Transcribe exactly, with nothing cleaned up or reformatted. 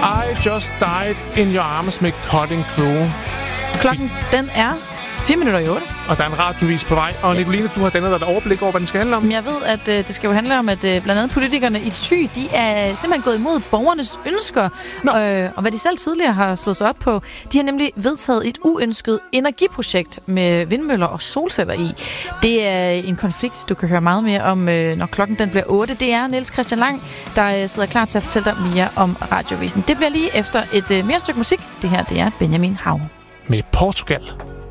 I Just Died in Your Arms med Cutting Crew. Klokken, den er fire minutter i otte. Og der er en radiovis på vej. Og Nicoline, du har dannet dig et overblik over, hvad den skal handle om. Jeg ved, at øh, det skal jo handle om, at øh, blandt andet politikerne i Thy, de er simpelthen gået imod borgernes ønsker. Øh, og hvad de selv tidligere har slået sig op på. De har nemlig vedtaget et uønsket energiprojekt med vindmøller og solceller i. Det er en konflikt, du kan høre meget mere om, øh, når klokken den bliver otte. Det er Niels Christian Lang, der øh, sidder klar til at fortælle dig mere om radiovisen. Det bliver lige efter et øh, mere stykke musik. Det her, det er Benjamin Hav. Med Portugal.